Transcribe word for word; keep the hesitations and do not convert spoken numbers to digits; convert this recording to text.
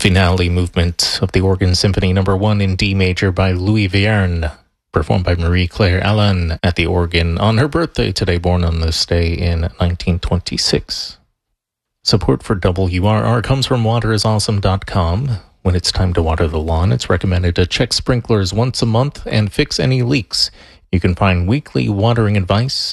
finale movement of the Organ Symphony Number One in D major by Louis Vierne, performed by Marie-Claire Allen at the organ on her birthday today, born on this day in nineteen twenty-six. Support for W R R comes from water is awesome dot com. When it's time to water the lawn, it's recommended to check sprinklers once a month and fix any leaks. You can find weekly watering advice